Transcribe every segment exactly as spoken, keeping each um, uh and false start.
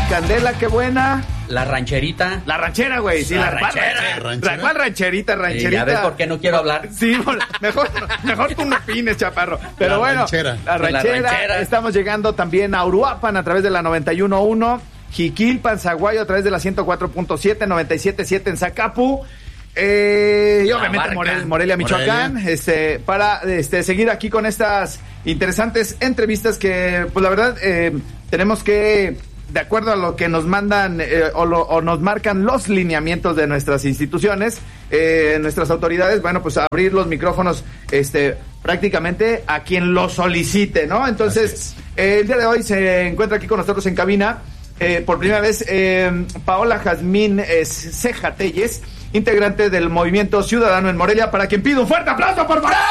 Candela, qué buena. La rancherita. La ranchera, güey. Sí, la, la ranchera. ranchera. ¿Cuál rancherita, rancherita? Sí, ya ves por qué no quiero hablar. Sí, mejor, mejor tú no opines, chaparro. Pero la bueno, ranchera. La, ranchera, la ranchera. Estamos llegando también a Uruapan a través de la noventa y uno punto uno. Jiquilpan, Zaguayo a través de la ciento cuatro punto siete, noventa y siete punto siete en Zacapu. Eh, y obviamente Morel, Morelia, Michoacán, Morelia. este, para este, seguir aquí con estas interesantes entrevistas que, pues la verdad, eh, tenemos que, de acuerdo a lo que nos mandan eh, o, lo, o nos marcan los lineamientos de nuestras instituciones, eh, nuestras autoridades, bueno, pues abrir los micrófonos, este, prácticamente a quien lo solicite, ¿no? Entonces, eh, el día de hoy se encuentra aquí con nosotros en cabina, eh, por primera vez, eh, Paola Jazmín eh, Ceja Telles, integrante del Movimiento Ciudadano en Morelia, para quien pido un fuerte aplauso, por favor.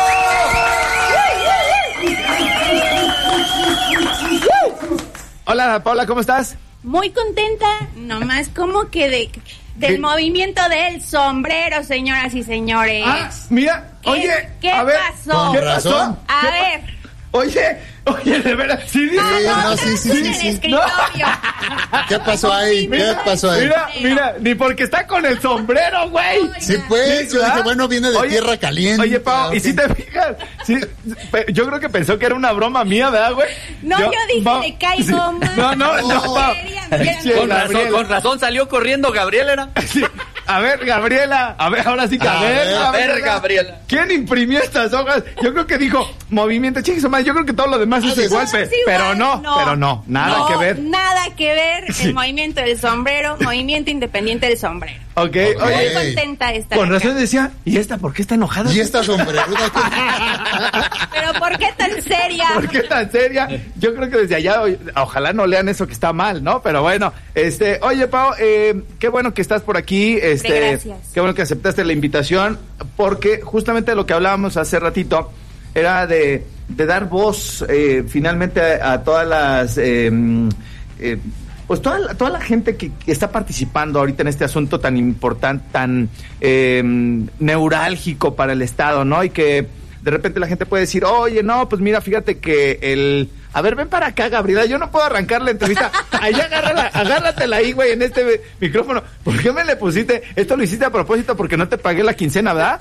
Hola, Paola, ¿cómo estás? Muy contenta, nomás como que de, del ¿Qué? movimiento del sombrero, señoras y señores. Ah, mira, ¿Qué, oye, ¿qué a ver, pasó? ¿Qué pasó? A ¿Qué ver. Pa- Oye, oye, de veras, sí, dice. No, no, no, sí, sí, sí, sí. Escritorio. ¿Qué pasó ahí? ¿Qué pasó ahí? Mira, mira, ni porque está con el sombrero, güey. Sí, pues, yo dije, bueno, viene de oye, tierra caliente. Oye, Pau, okay. y si te fijas, sí, yo creo que pensó que era una broma mía, ¿verdad, güey? No, yo, yo dije, Pau, le caigo sí, mal. No, no, no, Pau. Sí, con, razón, con razón salió corriendo Gabriela, ¿era? Sí. A ver, Gabriela, a ver, ahora sí que a, a ver, a ver, Gabriela. Gabriela. ¿Quién imprimió estas hojas? Yo creo que dijo movimiento, chingues, más. Yo creo que todo lo demás es igual, pe- pero no, no, pero no, nada no, que ver. Nada que ver. Sí. El movimiento del sombrero, movimiento independiente del sombrero. Ok, okay. Muy oye, contenta de estar con acá. razón decía, ¿y esta por qué está enojada? ¿Y esta sombreruda? Pero ¿por qué tan seria? ¿Por qué tan seria? Yo creo que desde allá, ojalá no lean eso que está mal, ¿no? Pero bueno, este, oye, Pau, eh, qué bueno que estás por aquí, este, Gracias. Qué bueno que aceptaste la invitación, porque justamente lo que hablábamos hace ratito era de, de dar voz, eh, finalmente a, a todas las, eh, eh, pues toda la, toda la gente que, que está participando ahorita en este asunto tan importante, tan eh, neurálgico para el Estado, ¿no? Y que de repente la gente puede decir, oye, no, pues mira, fíjate que el... A ver, ven para acá, Gabriela, yo no puedo arrancar la entrevista. Allá agárrala, agárratela ahí, güey, en este micrófono. ¿Por qué me le pusiste? Esto lo hiciste a propósito porque no te pagué la quincena, ¿verdad?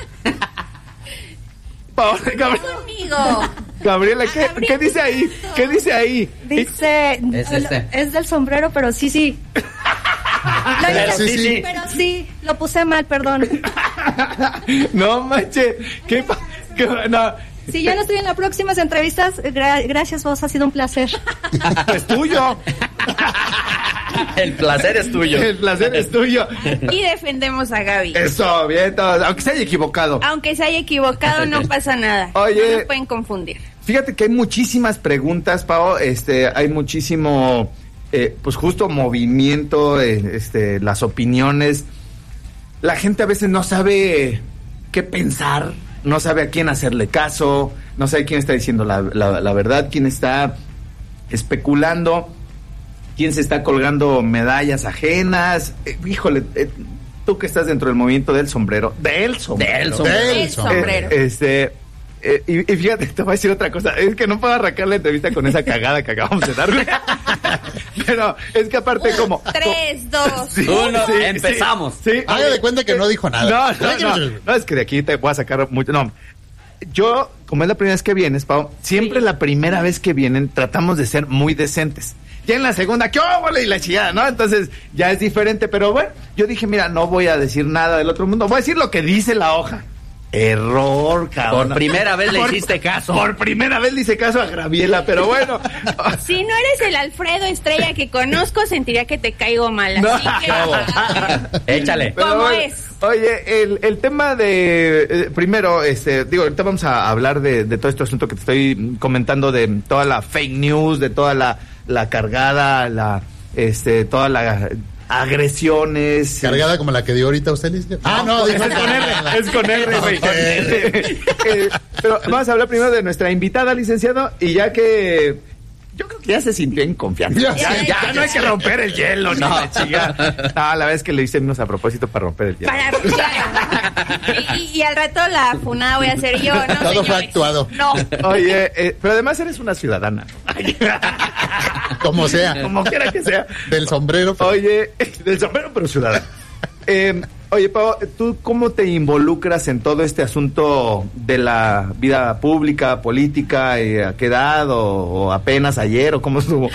Paola, Gabriela. Conmigo. Gabriela, ¿qué, ¿qué dice ahí? ¿Qué dice ahí? Dice, Es este. es del sombrero, pero sí, sí. Lo Pero hice- sí, sí. Pero sí, lo puse mal, perdón. No manches, ¿qué pa- qué- no, Si ya no estoy en las próximas entrevistas, gra- gracias vos, ha sido un placer. es tuyo. El placer es tuyo. El placer es tuyo. Y defendemos a Gaby. Eso, bien, todo, aunque se haya equivocado. Aunque se haya equivocado, no pasa nada. Oye. No me pueden confundir. Fíjate que hay muchísimas preguntas, Pao, este, hay muchísimo, eh, pues justo movimiento, eh, este, las opiniones. La gente a veces no sabe qué pensar, no sabe a quién hacerle caso, no sabe quién está diciendo la, la, la verdad, quién está especulando, quién se está colgando medallas ajenas. Eh, híjole, eh, tú que estás dentro del movimiento del sombrero, del sombrero. Del sombrero. El sombrero. Eh, este, eh, y, y fíjate, te voy a decir otra cosa. Es que no puedo arrancar la entrevista con esa cagada que acabamos de dar, güey. Pero es que aparte como... Tres, dos, Sí, Uno, sí, empezamos. Sí, sí. Haga de cuenta que no dijo nada. No, no, no. No, es que de aquí te voy a sacar mucho. No. Yo, como es la primera vez que vienes, Pau, siempre Sí. la primera vez que vienen tratamos de ser muy decentes. Ya en la segunda, ¿qué óvole? Y la chingada, ¿no? Entonces ya es diferente. Pero bueno, yo dije, mira, no voy a decir nada del otro mundo. Voy a decir lo que dice la hoja. Error, cabrón. Por primera vez le Por- hiciste caso. Por primera vez le hice caso a Graviela, pero bueno. Si no eres el Alfredo Estrella que conozco, sentiría que te caigo mal. No. Así que, Échale. Pero ¿Cómo bueno, es? Oye, el, el tema de... eh, primero, este, digo, ahorita vamos a hablar de, de todo este asunto que te estoy comentando, de toda la fake news, de toda la, la cargada, la, este, toda la agresiones. Cargada como la que dio ahorita usted, Liz. Ah, no, es dijo con R, es con R, güey. Ok. Eh, Pero vamos a hablar primero de nuestra invitada, licenciado, y ya que... Yo creo que ya se sintió en confianza. Ya, Ya, sí, ya, ya, no hay que romper el hielo, no, No. la chica. No, la vez que le hicimos a propósito para romper el hielo. Para claro. y, y, y al rato la funada voy a ser yo, ¿no? Todo fue señores? actuado. No. Oye, eh, pero además eres una ciudadana. Como sea. Como quiera que sea. Del sombrero. Pero... Oye, del sombrero, pero ciudadano. Eh, oye, Pau, ¿tú cómo te involucras en todo este asunto de la vida pública, política? Eh, ¿A qué edad? O, ¿O apenas ayer? ¿O cómo estuvo?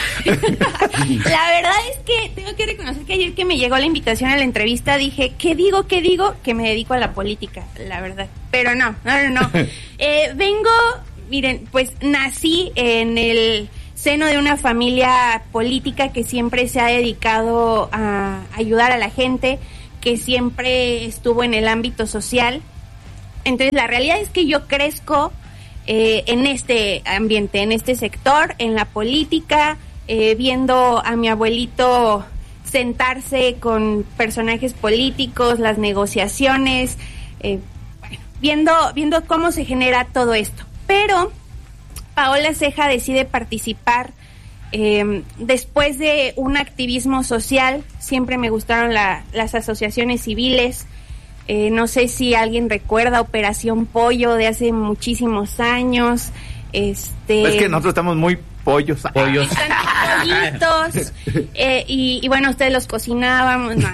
La verdad es que tengo que reconocer que ayer que me llegó la invitación a la entrevista dije, ¿qué digo, qué digo? Que me dedico a la política, la verdad. Pero no, no, no, no. Eh, vengo, miren, pues nací en el seno de una familia política que siempre se ha dedicado a ayudar a la gente, que siempre estuvo en el ámbito social. Entonces la realidad es que yo crezco eh, en este ambiente, en este sector, en la política, eh, viendo a mi abuelito sentarse con personajes políticos, las negociaciones, eh, bueno, viendo, viendo cómo se genera todo esto. Pero Paola Ceja decide participar Eh, después de un activismo social. Siempre me gustaron la, las asociaciones civiles. Eh, no sé si alguien recuerda Operación Pollo de hace muchísimos años. Este, es que nosotros estamos muy pollos. Pollos. Pollitos. eh, y, y bueno, ustedes los cocinábamos. No.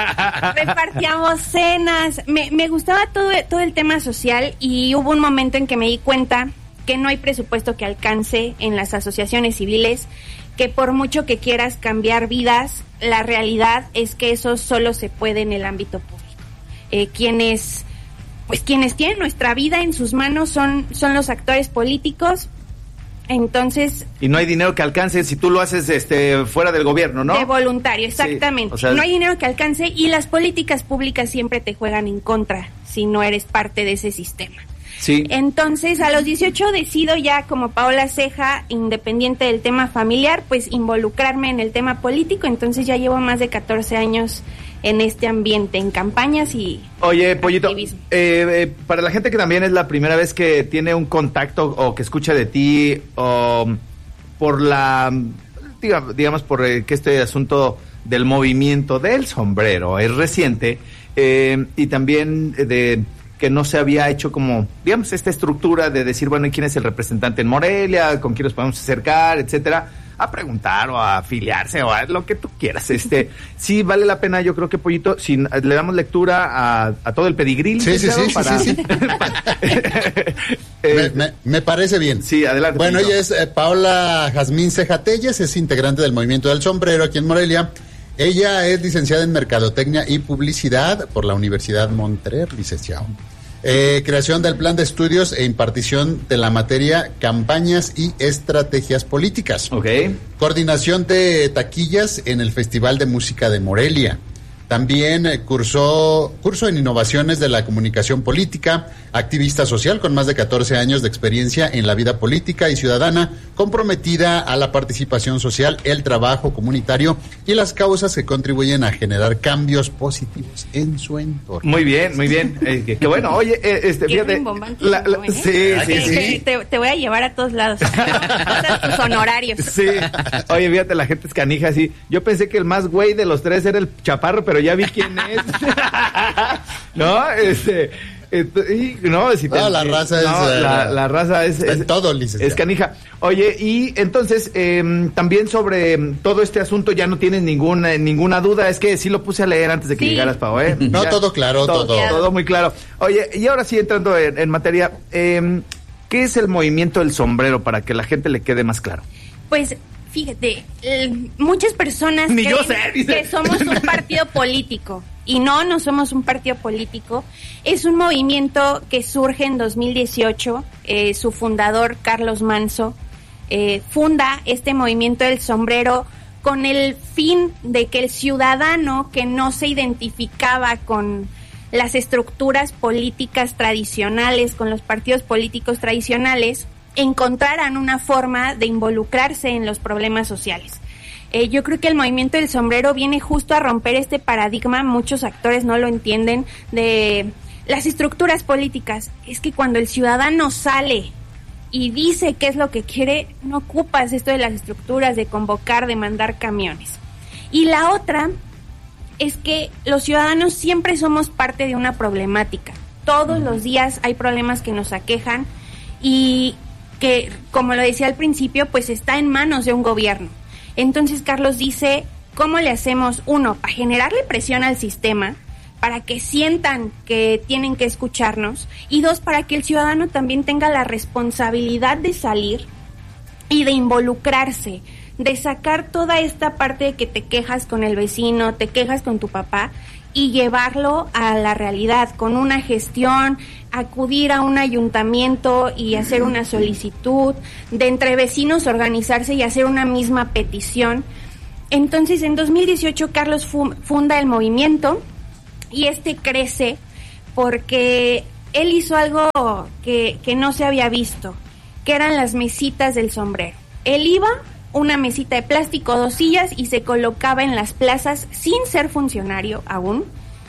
Repartíamos cenas. Me, me gustaba todo, todo el tema social, y hubo un momento en que me di cuenta que no hay presupuesto que alcance en las asociaciones civiles, que por mucho que quieras cambiar vidas, la realidad es que eso solo se puede en el ámbito público. Eh, quienes, pues quienes tienen nuestra vida en sus manos son, son los actores políticos. Entonces, y no hay dinero que alcance si tú lo haces este fuera del gobierno, ¿no? De voluntario, exactamente. Sí, o sea, no hay dinero que alcance, y las políticas públicas siempre te juegan en contra si no eres parte de ese sistema. Sí. Entonces, a los dieciocho decido ya, como Paola Ceja, independiente del tema familiar, pues involucrarme en el tema político. Entonces ya llevo más de catorce años en este ambiente, en campañas y Oye, Pollito, eh, activismo. eh, para la gente que también es la primera vez que tiene un contacto o que escucha de ti, o por la, digamos, por eh, que este asunto del movimiento del sombrero es reciente, eh, y también de que no se había hecho como, digamos, esta estructura de decir, bueno, ¿quién es el representante en Morelia? ¿Con quién nos podemos acercar? Etcétera. A preguntar o a afiliarse o a lo que tú quieras. Este, sí vale la pena, yo creo que, Pollito, si le damos lectura a, a todo el pedigril. Sí, sí, sí, para, sí, sí, sí. eh, me, me, me parece bien. Sí, adelante. Bueno, Pollito. ella es eh, Paola Jazmín Ceja Telles, es integrante del Movimiento del Sombrero aquí en Morelia. Ella es licenciada en Mercadotecnia y Publicidad por la Universidad Montreal, licenciado. Eh, creación del plan de estudios e impartición de la materia campañas y estrategias políticas. Ok. Coordinación de taquillas en el Festival de Música de Morelia. También eh, cursó curso en innovaciones de la comunicación política, activista social con más de catorce años de experiencia en la vida política y ciudadana, comprometida a la participación social, el trabajo comunitario y las causas que contribuyen a generar cambios positivos en su entorno. Muy bien, muy bien. Eh, qué, qué bueno. Oye, eh, este, Qué fíjate. rimbombante, La, la, joven, ¿eh? sí, sí, Que- sí. que Te, te voy a llevar a todos lados. Pasas tus honorarios. Sí. Oye, fíjate, la gente es canija así. Yo pensé que el más güey de los tres era el Chaparro, pero ya vi quién es. ¿No? Este, esto- y, no, si te- No, la raza no, es, eh, la, la raza es, está en es- todo, licenciado. es canija. Oye, y entonces eh, también sobre mm, todo este asunto ya no tienes ninguna ninguna duda. Es que sí lo puse a leer antes de que Sí. llegaras, Pau, ¿eh? No, Ya, todo claro, todo. todo muy claro. Oye, y ahora sí entrando en, en materia, eh, ¿qué es el movimiento del sombrero para que la gente le quede más claro? Pues fíjate, eh, muchas personas Ni creen yo sé, dice. que somos un partido político, y no, no somos un partido político. Es un movimiento que surge en dos mil dieciocho. Eh, su fundador, Carlos Manso, eh, funda este movimiento del sombrero con el fin de que el ciudadano que no se identificaba con las estructuras políticas tradicionales, con los partidos políticos tradicionales, encontraran una forma de involucrarse en los problemas sociales. Eh, yo creo que el movimiento del sombrero viene justo a romper este paradigma, muchos actores no lo entienden, de las estructuras políticas. Es que cuando el ciudadano sale y dice qué es lo que quiere, no ocupas esto de las estructuras, de convocar, de mandar camiones. Y la otra es que los ciudadanos siempre somos parte de una problemática. Todos los días hay problemas que nos aquejan y que, como lo decía al principio, pues está en manos de un gobierno. Entonces Carlos dice, ¿cómo le hacemos? Uno, para generarle presión al sistema, para que sientan que tienen que escucharnos, y dos, para que el ciudadano también tenga la responsabilidad de salir y de involucrarse, de sacar toda esta parte de que te quejas con el vecino, te quejas con tu papá, y llevarlo a la realidad con una gestión, acudir a un ayuntamiento y hacer una solicitud, de entre vecinos organizarse y hacer una misma petición. Entonces, en dos mil dieciocho Carlos funda el movimiento, y este crece porque él hizo algo que, que no se había visto, que eran las mesitas del sombrero. Él iba, una mesita de plástico, dos sillas, y se colocaba en las plazas sin ser funcionario aún,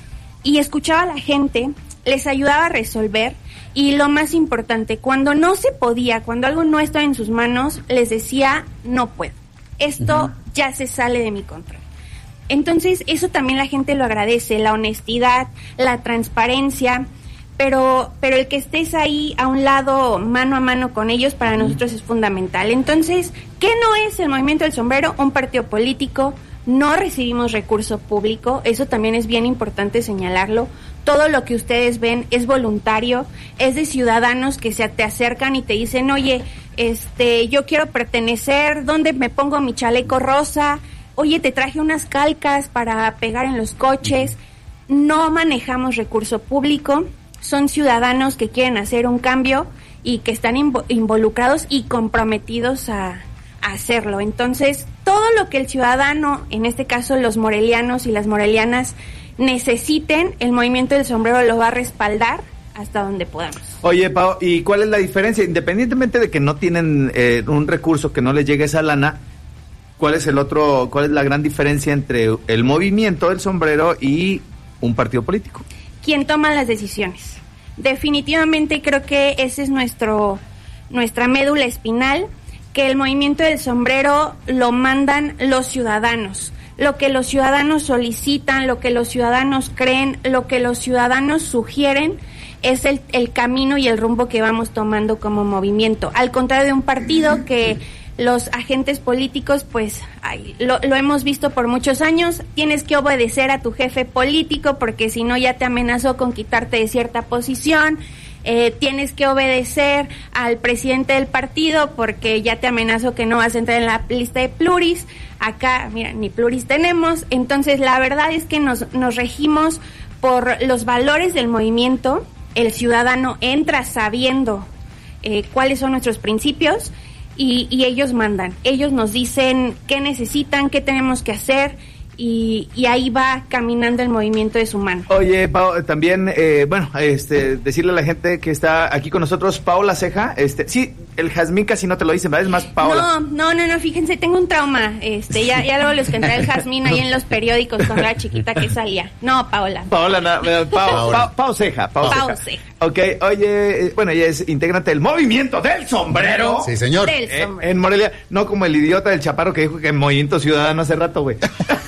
y escuchaba a la gente, les ayudaba a resolver, y lo más importante, cuando no se podía, cuando algo no estaba en sus manos, les decía, no puedo, esto uh-huh. ya se sale de mi control. Entonces, eso también la gente lo agradece, la honestidad, la transparencia, pero pero el que estés ahí a un lado, mano a mano con ellos, para nosotros es fundamental. Entonces, ¿qué no es el Movimiento del Sombrero? Un partido político, no recibimos recurso público, eso también es bien importante señalarlo. Todo lo que ustedes ven es voluntario, es de ciudadanos que se te acercan y te dicen, oye, este, yo quiero pertenecer, ¿dónde me pongo mi chaleco rosa? Oye, te traje unas calcas para pegar en los coches. No manejamos recurso público, son ciudadanos que quieren hacer un cambio y que están invo- involucrados y comprometidos a, a hacerlo. Entonces, todo lo que el ciudadano, en este caso los morelianos y las morelianas, necesiten, el Movimiento del Sombrero lo va a respaldar hasta donde podamos. Oye, Pau, ¿y cuál es la diferencia? Independientemente de que no tienen eh, un recurso, que no les llegue esa lana, ¿cuál es el otro, cuál es la gran diferencia entre el Movimiento del Sombrero y un partido político? Quien toma las decisiones. Definitivamente creo que ese es nuestro nuestra médula espinal, que el Movimiento del Sombrero lo mandan los ciudadanos. Lo que los ciudadanos solicitan, lo que los ciudadanos creen, lo que los ciudadanos sugieren, es el, el camino y el rumbo que vamos tomando como movimiento. Al contrario de un partido que los agentes políticos, pues ay, lo, lo hemos visto por muchos años, tienes que obedecer a tu jefe político porque si no ya te amenazó con quitarte de cierta posición, eh, tienes que obedecer al presidente del partido porque ya te amenazó que no vas a entrar en la lista de pluris. Acá, mira, ni pluris tenemos. Entonces la verdad es que nos, nos regimos por los valores del movimiento. El ciudadano entra sabiendo eh, cuáles son nuestros principios, Y, y ellos mandan, ellos nos dicen qué necesitan, qué tenemos que hacer, y, y ahí va caminando el movimiento de su mano. Oye, Pau, también, eh, bueno, este, decirle a la gente que está aquí con nosotros, Paola Ceja, este, sí, el jazmín casi no te lo dicen, ¿verdad? Es más Paola. No, no, no, no, fíjense, tengo un trauma, este, ya, ya luego les contaré el jazmín ahí en los periódicos cuando era chiquita que salía. No, Paola. Paola, no, Pau, Pau, Pau Ceja, Pau, Pau Ceja. Ceja. Ok, oye, bueno, ella es integrante del Movimiento del Sombrero. Sí, señor. Del Eh, sombrero. en Morelia, no como el idiota del Chaparro que dijo que Movimiento Ciudadano hace rato, güey.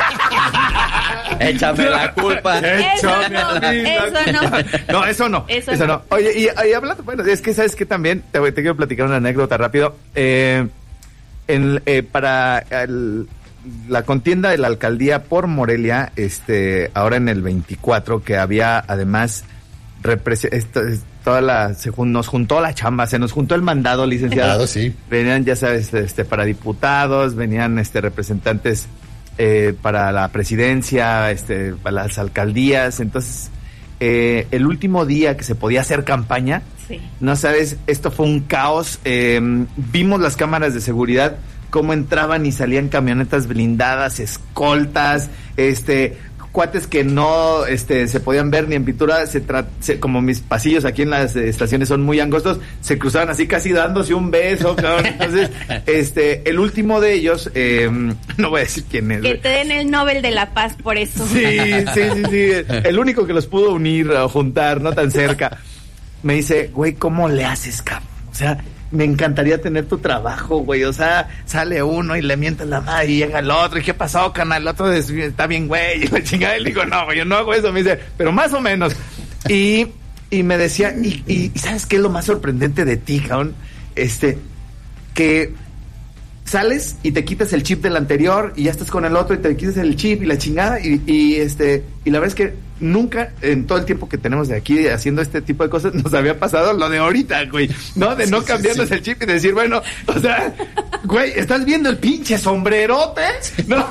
Échame la culpa. Eso no, eso no. No, eso no. Eso Eso, no. no. Oye, y, y hablando, bueno, es que sabes que también te, te quiero platicar una anécdota rápido. Eh, en, eh, para el, la contienda de la alcaldía por Morelia, este, ahora en el veinticuatro, que había además represi- esto, es- toda la, se jun- nos juntó la chamba, se nos juntó el mandado, licenciado. Mandado, sí. Venían, ya sabes, este, para diputados, venían este representantes eh, para la presidencia, este, para las alcaldías. Entonces, eh, el último día que se podía hacer campaña, Sí. no sabes, esto fue un caos. Eh, vimos las cámaras de seguridad, cómo entraban y salían camionetas blindadas, escoltas, este, cuates que no este, se podían ver ni en pintura, se tra- se, como mis pasillos aquí en las eh, estaciones son muy angostos, se cruzaban así casi dándose un beso, cabrón. Entonces, este, el último de ellos, eh, no voy a decir quién es. Que güey. te den el Nobel de la Paz por eso. Sí, sí, sí, sí. El único que los pudo unir o juntar, no tan cerca. Me dice, güey, ¿cómo le haces, cabrón? O sea, me encantaría tener tu trabajo, güey. O sea, sale uno y le mientas la madre y llega el otro. ¿Y qué pasó, canal? El otro es- está bien, güey. Y la chingada. Y le digo, no, güey, yo no hago eso. Me dice, pero más o menos. Y, y me decía, y, y ¿sabes qué es lo más sorprendente de ti, cabrón? Este, que sales y te quitas el chip del anterior y ya estás con el otro y te quitas el chip y la chingada y, y este y la verdad es que nunca en todo el tiempo que tenemos de aquí haciendo este tipo de cosas nos había pasado lo de ahorita, güey, ¿no? De no sí, cambiarnos sí, sí. el chip y decir, bueno, o sea, güey, ¿estás viendo el pinche sombrerote? ¿No?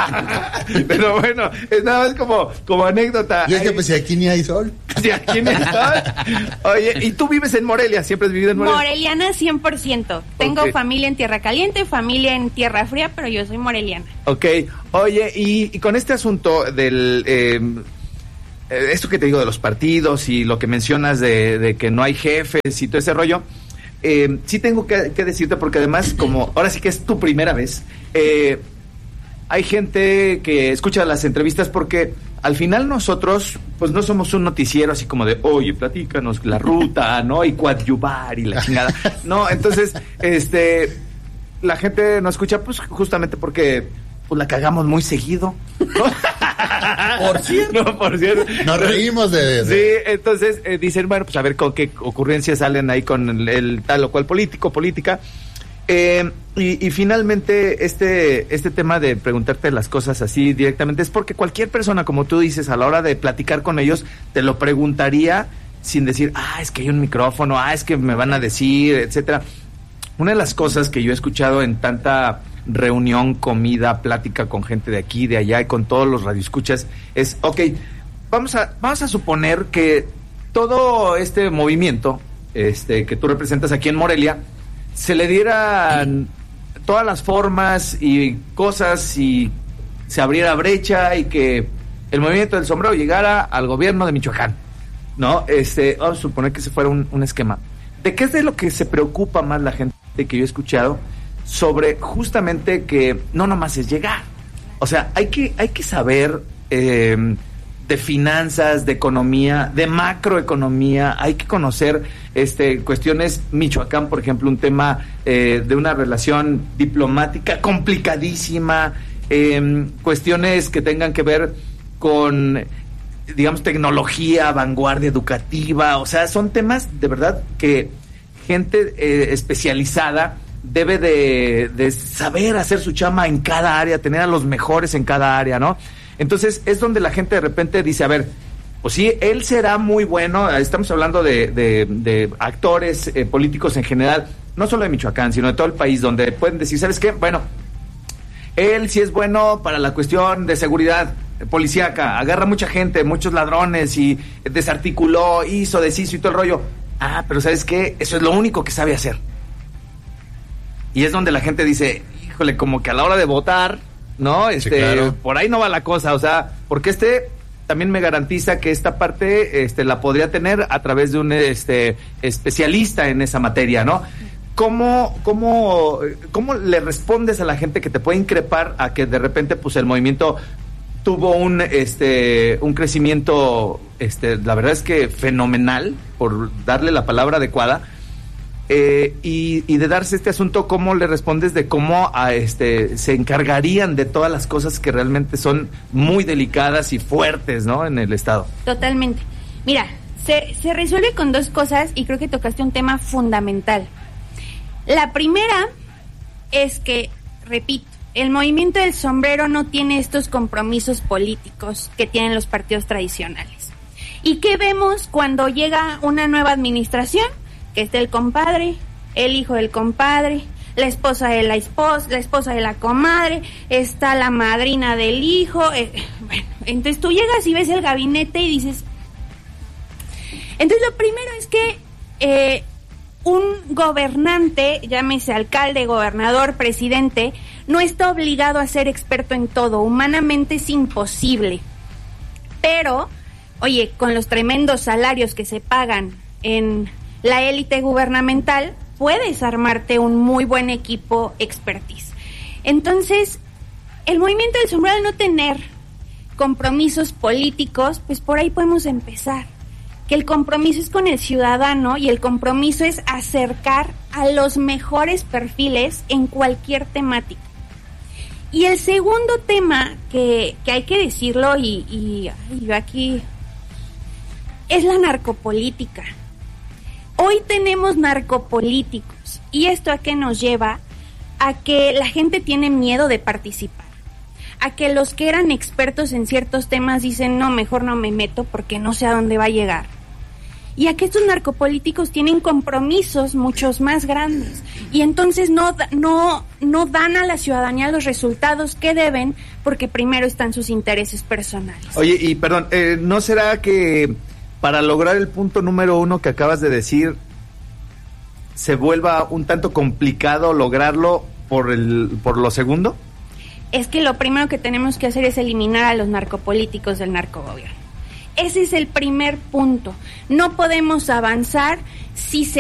Pero bueno, es nada más como, como anécdota. Y es que pues si aquí ni hay sol. Si aquí ni hay sol. Oye, ¿y tú vives en Morelia? ¿Siempre has vivido en Morelia? Moreliana cien por ciento. Tengo okay. familia en Tierra Caliente, familia en Tierra Fría, pero yo soy moreliana. Ok. Oye, y, y con este asunto del... Eh, esto que te digo de los partidos y lo que mencionas de, de que no hay jefes y todo ese rollo, eh, sí tengo que, que decirte, porque además, como ahora sí que es tu primera vez, eh, hay gente que escucha las entrevistas porque al final nosotros, pues no somos un noticiero así como de, oye, platícanos la ruta, ¿no? Y coadyuvar y la chingada. No, entonces, este, la gente nos escucha pues justamente porque pues la cagamos muy seguido, ¿no? Por cierto. No, por cierto. Nos reímos de... de... Sí, entonces eh, dicen, bueno, pues a ver con qué ocurrencias salen ahí con el, el tal o cual político, política. Eh, y, y finalmente este, este tema de preguntarte las cosas así directamente es porque cualquier persona, como tú dices, a la hora de platicar con ellos, te lo preguntaría sin decir, ah, es que hay un micrófono, ah, es que me van a decir, etcétera. Una de las cosas que yo he escuchado en tanta reunión, comida, plática con gente de aquí, de allá y con todos los radioescuchas es, ok, vamos a, vamos a suponer que todo este movimiento este, que tú representas aquí en Morelia, se le dieran todas las formas y cosas y se abriera brecha y que el movimiento del sombrero llegara al gobierno de Michoacán, ¿no? Este, vamos a suponer que se fuera un, un esquema. ¿De qué es de lo que se preocupa más la gente que yo he escuchado? Sobre justamente que no nomás es llegar. O sea, hay que, hay que saber eh, de finanzas, de economía, de macroeconomía, hay que conocer este cuestiones. Michoacán, por ejemplo, un tema eh, de una relación diplomática complicadísima, eh, cuestiones que tengan que ver con, digamos, tecnología, vanguardia educativa, o sea, son temas de verdad que gente eh, especializada debe de, de saber hacer su chama en cada área, tener a los mejores en cada área, ¿no? Entonces es donde la gente de repente dice, a ver, pues sí, él será muy bueno, estamos hablando de, de, de actores eh, políticos en general, no solo de Michoacán, sino de todo el país, donde pueden decir, ¿sabes qué? Bueno, él sí es bueno para la cuestión de seguridad policíaca, agarra mucha gente, muchos ladrones y desarticuló, hizo, deshizo y todo el rollo. Ah, pero ¿sabes qué? Eso es lo único que sabe hacer. Y es donde la gente dice, híjole, como que a la hora de votar, ¿no? Este, sí, claro. Por ahí no va la cosa, o sea, porque este también me garantiza que esta parte este, la podría tener a través de un este, especialista en esa materia, ¿no? ¿Cómo, cómo, ¿Cómo le respondes a la gente que te puede increpar a que de repente pues el movimiento tuvo un este un crecimiento, este la verdad es que fenomenal, por darle la palabra adecuada? Eh, y, y de darse este asunto, ¿cómo le respondes de cómo a este se encargarían de todas las cosas que realmente son muy delicadas y fuertes, ¿no? En el estado. Totalmente. Mira, se, se resuelve con dos cosas y creo que tocaste un tema fundamental. La primera es que, repito, el movimiento del sombrero no tiene estos compromisos políticos que tienen los partidos tradicionales. ¿Y qué vemos cuando llega una nueva administración? Que está el compadre, el hijo del compadre, la esposa de la esposa, la esposa de la comadre, está la madrina del hijo. Eh, bueno, entonces tú llegas y ves el gabinete y dices... Entonces lo primero es que eh, un gobernante, llámese alcalde, gobernador, presidente, no está obligado a ser experto en todo. Humanamente es imposible. Pero, oye, con los tremendos salarios que se pagan en la élite gubernamental, puedes armarte un muy buen equipo expertise. Entonces, el movimiento del sombrero, al no tener compromisos políticos, pues por ahí podemos empezar. Que el compromiso es con el ciudadano y el compromiso es acercar a los mejores perfiles en cualquier temática. Y el segundo tema que, que hay que decirlo, y, y ay, yo aquí, es la narcopolítica. Hoy tenemos narcopolíticos, y esto a qué nos lleva a que la gente tiene miedo de participar, a que los que eran expertos en ciertos temas dicen, no, mejor no me meto porque no sé a dónde va a llegar. Y a que estos narcopolíticos tienen compromisos muchos más grandes y entonces no, no, no dan a la ciudadanía los resultados que deben porque primero están sus intereses personales. Oye, y perdón, eh, ¿no será que para lograr el punto número uno que acabas de decir se vuelva un tanto complicado lograrlo por el por lo segundo? Es que lo primero que tenemos que hacer es eliminar a los narcopolíticos del narcogobierno. Ese es el primer punto. No podemos avanzar si se